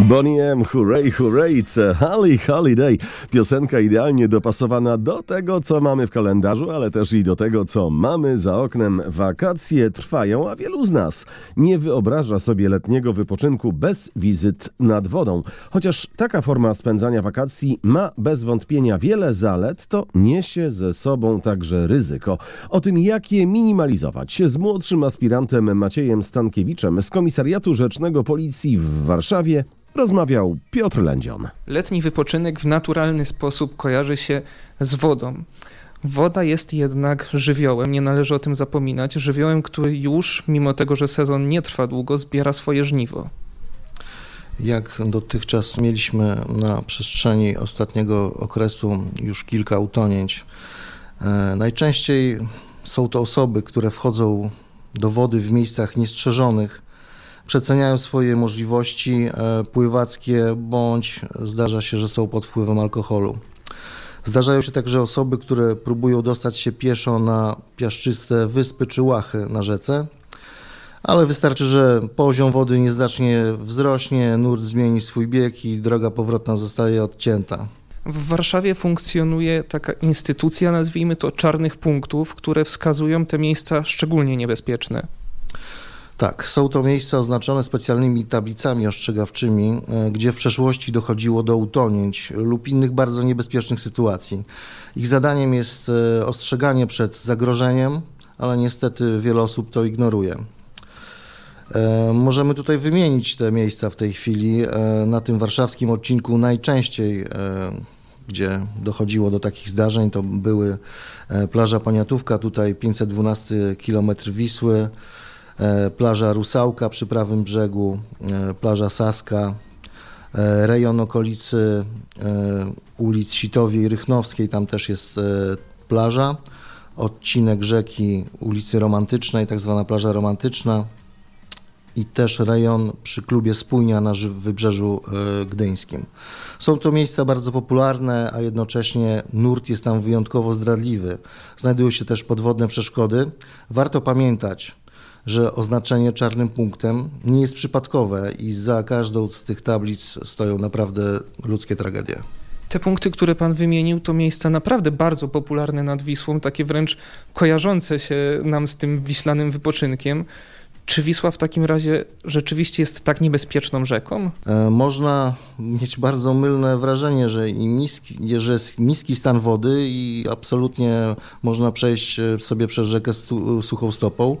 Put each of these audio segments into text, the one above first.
Boney M. Hooray, hooray, it's a holly holiday. Piosenka idealnie dopasowana do tego, co mamy w kalendarzu, ale też i do tego, co mamy za oknem. Wakacje trwają, a wielu z nas nie wyobraża sobie letniego wypoczynku bez wizyt nad wodą. Chociaż taka forma spędzania wakacji ma bez wątpienia wiele zalet, to niesie ze sobą także ryzyko. O tym, jak je minimalizować, z młodszym aspirantem Maciejem Stankiewiczem z Komisariatu Rzecznego Policji w Warszawie rozmawiał Piotr Lędzion. Letni wypoczynek w naturalny sposób kojarzy się z wodą. Woda jest jednak żywiołem, nie należy o tym zapominać. Żywiołem, który już, mimo tego, że sezon nie trwa długo, zbiera swoje żniwo. Jak dotychczas mieliśmy na przestrzeni ostatniego okresu już kilka utonięć. Najczęściej są to osoby, które wchodzą do wody w miejscach niestrzeżonych, przeceniają swoje możliwości pływackie, bądź zdarza się, że są pod wpływem alkoholu. Zdarzają się także osoby, które próbują dostać się pieszo na piaszczyste wyspy czy łachy na rzece, ale wystarczy, że poziom wody nieznacznie wzrośnie, nurt zmieni swój bieg i droga powrotna zostaje odcięta. W Warszawie funkcjonuje taka instytucja, nazwijmy to czarnych punktów, które wskazują te miejsca szczególnie niebezpieczne. Tak, są to miejsca oznaczone specjalnymi tablicami ostrzegawczymi, gdzie w przeszłości dochodziło do utonięć lub innych bardzo niebezpiecznych sytuacji. Ich zadaniem jest ostrzeganie przed zagrożeniem, ale niestety wiele osób to ignoruje. Możemy tutaj wymienić te miejsca w tej chwili. Na tym warszawskim odcinku najczęściej, gdzie dochodziło do takich zdarzeń, to były plaża Poniatówka, tutaj 512 km Wisły, plaża Rusałka przy prawym brzegu, plaża Saska, rejon okolicy ulic Sitowej i Rychnowskiej, tam też jest plaża, odcinek rzeki ulicy Romantycznej, tak zwana plaża romantyczna i też rejon przy klubie Spójnia na Wybrzeżu Gdyńskim. Są to miejsca bardzo popularne, a jednocześnie nurt jest tam wyjątkowo zdradliwy. Znajdują się też podwodne przeszkody. Warto pamiętać, że oznaczenie czarnym punktem nie jest przypadkowe i za każdą z tych tablic stoją naprawdę ludzkie tragedie. Te punkty, które pan wymienił, to miejsca naprawdę bardzo popularne nad Wisłą, takie wręcz kojarzące się nam z tym wiślanym wypoczynkiem. Czy Wisła w takim razie rzeczywiście jest tak niebezpieczną rzeką? Można mieć bardzo mylne wrażenie, że jest niski stan wody i absolutnie można przejść sobie przez rzekę suchą stopą,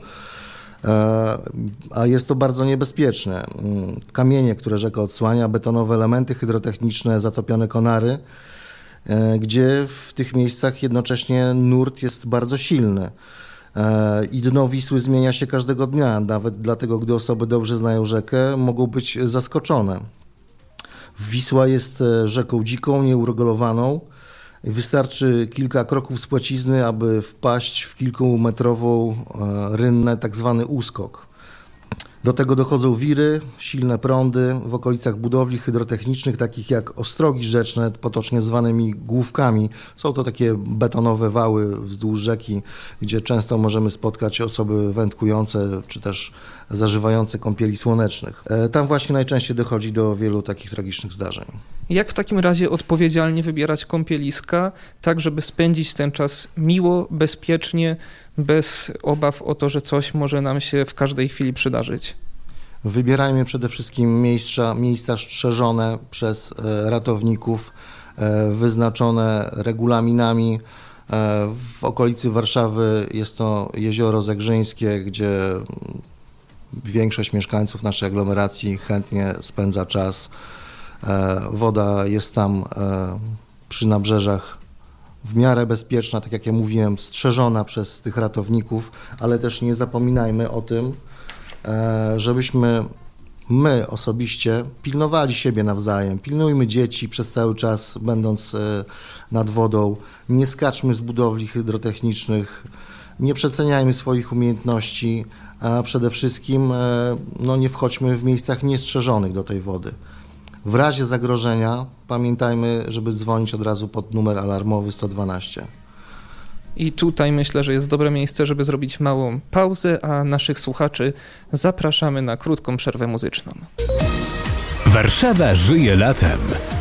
a jest to bardzo niebezpieczne. Kamienie, które rzeka odsłania, betonowe elementy hydrotechniczne, zatopione konary, gdzie w tych miejscach jednocześnie nurt jest bardzo silny. I dno Wisły zmienia się każdego dnia, nawet dlatego, gdy osoby dobrze znają rzekę, mogą być zaskoczone. Wisła jest rzeką dziką, nieuregulowaną. Wystarczy kilka kroków z płacizny, aby wpaść w kilkumetrową rynnę, tak zwany uskok. Do tego dochodzą wiry, silne prądy w okolicach budowli hydrotechnicznych, takich jak ostrogi rzeczne, potocznie zwanymi główkami. Są to takie betonowe wały wzdłuż rzeki, gdzie często możemy spotkać osoby wędkujące, czy też zażywające kąpieli słonecznych. Tam właśnie najczęściej dochodzi do wielu takich tragicznych zdarzeń. Jak w takim razie odpowiedzialnie wybierać kąpieliska, tak żeby spędzić ten czas miło, bezpiecznie, bez obaw o to, że coś może nam się w każdej chwili przydarzyć? Wybierajmy przede wszystkim miejsca strzeżone przez ratowników, wyznaczone regulaminami. W okolicy Warszawy jest to jezioro Zegrzyńskie, gdzie większość mieszkańców naszej aglomeracji chętnie spędza czas. Woda jest tam przy nabrzeżach w miarę bezpieczna, tak jak ja mówiłem, strzeżona przez tych ratowników, ale też nie zapominajmy o tym, żebyśmy my osobiście pilnowali siebie nawzajem. Pilnujmy dzieci przez cały czas, będąc nad wodą. Nie skaczmy z budowli hydrotechnicznych, nie przeceniajmy swoich umiejętności, a przede wszystkim nie wchodźmy w miejscach niestrzeżonych do tej wody. W razie zagrożenia pamiętajmy, żeby dzwonić od razu pod numer alarmowy 112. I tutaj myślę, że jest dobre miejsce, żeby zrobić małą pauzę, a naszych słuchaczy zapraszamy na krótką przerwę muzyczną. Warszawa żyje latem.